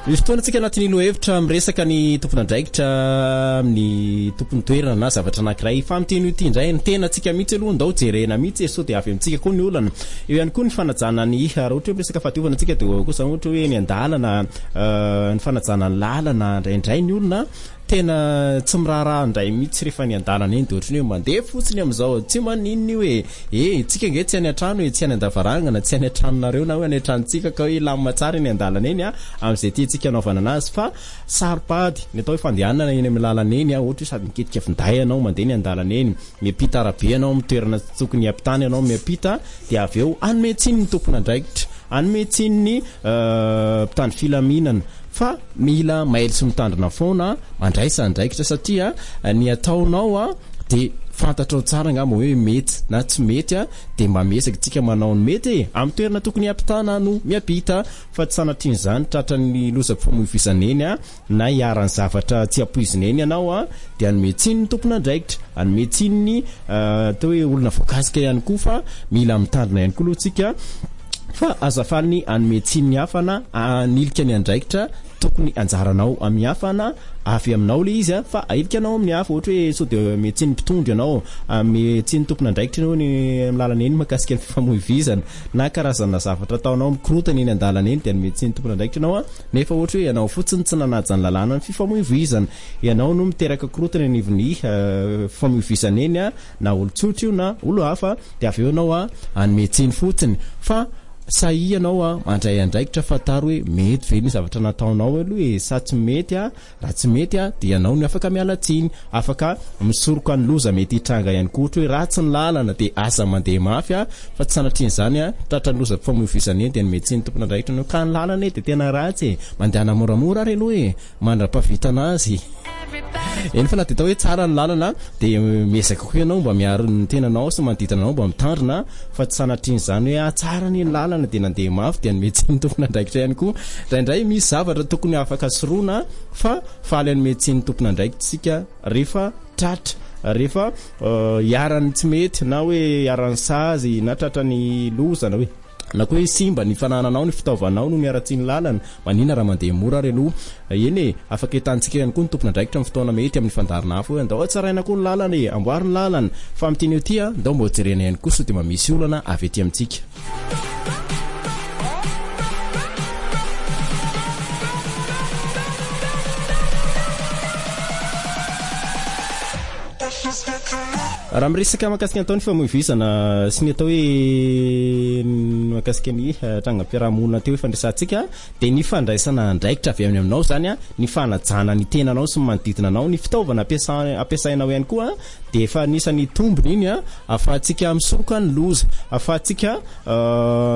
Fotoanantsika anatin'ilo hevitra miresaka ny tompona andraikitra amin'ny tompony toerana na zavatra anankiray fa miteny ity indray ny tena tsika mihitsy aloha ndao jerena mihitsy so dia avy amintsika koa ny olana eo ihany koa ny fanajana ny raha ohatra hoe miresaka fahadiovana antsika dia kosa ohatra hoe ny andalana ny fanajana ny lalana indraindray ny olona tena tsy miraharaha indray mihitsy rehefa ny andalana eny dia ohatrany hoe mandeha fotsiny amin'izao tsy maninny hoe tsika nge tsy any antrano tsy any andavarangana tsy any antranonareo na hoe any antranontsika ka hoe lamina tsara ny andalana eny amin'izay tiantsika anaovana anazy fa saripady ny atao hoe fandehanana eny amin'ny lalana eny ohatra hoe sady miketika finday ianao mandeha ny andalana eny miampita arabe ianao amin'ny toerana tokony hiampitana ianao miampita dia avy eo anome tsiny ny tompona andraikitra anome tsiny ny mpitandro filaminana fa mila maily sy mitandrina foana mandraisa andraikitra satria ny ataonao dia fantatrao tsara ngamba hoe mety na tsy mety dia mba mesaka tsika manao ny mety amin'ny toerana tokony hiampitana no miapita fa tsy sanatriny izany tratra ny losaka famoivisana eny na hiarany zavatra tsy ampoizina eny ianao dia anome tsiny ny tompona andraikitra anome tsiny ny atao hoe olona voakasika ihany koa fa mila mitandrina ihany koa aloha tsika fa azafaliny anome tsiny ny hafana anilika ny andraikitra tokony anjaranao amin'ny hafana avy aminao le izy fa ailikanao amin'ny hafa ohatra hoe so dia metsiny mpitondro ianao metsiny tompona andraikitra ianao ny lalana eny makasika ny fifamoivizana na karazana zavatra ataonao mikorotana eny andalana eny dia metsiny tompona andraikitra ianao nefa ohatra hoe ianao fotsiny tsy nanaja ny lalàna ny fifamoivizana ianao no miteraka korotana anivony fifamoivizana eny na olo-tsotra io na olo hafa dia avy eo ianao anometsiny fotsiny fa sahi ianao mandray andraikitra fataro hoe mety ve ny zavatra nataonao aloha sa tsy mety raha tsy mety dia ianao no afaka mialatsiny afaka misoroka ny loza mety hitranga ihany koa ohatra hoe ratsy ny lalana dia asa mandeha mafy fa tsy sanatriny izany tratra ny loza famoivizana eny dia ny metsiny tompona andraikitra no ka ny lalana dia tena ratsy mandehana moramora ary aloha mandra-pavitana azy eny fa na dia tao hoe tsara ny lalana dia miezaka koa ianao mba miaro ny tenanao sy manodidina anao mba mitandrina fa tsy sanatriny izany hoe tsara ny lalana dia nandeha mafy dia nometsiny tompona andraikitra ihany koa indraindray misy zavatra tokony afaka soroana fa faly anometsiny tompona andraikitra sika rehefa tratra rehefa hiarany tsy mety na hoe hiarany sazy na tratra ny lozana hoe na koa hoe simba ny fanananao ny fitaovanao no miaratsiny lalana manina raha mandeha mora ary aloha eny afaka hitantsika ihany koa ny tompona andraikitra amin'ny fotoana mety amin'ny fandarina hafa hoe andao tsaraina koa ny lalana amboary ny lalana fa amin'teny eo tia ndao mba hojerena ihany koa so dia mba misy olana avy ety amintsika raha miresaka makasika atao ny famoivizana sy ny atao hoe makasika ny trangampiarahamonina teo fandraisantsika dia ny fandraisana andraikitra avy aminao zany ny fanajana ny tenanao sy manodidina anao ny fitaovana ampiasainao ihany koa dia efa nisany tombony iny afahantsika misoroka ny loza afahantsika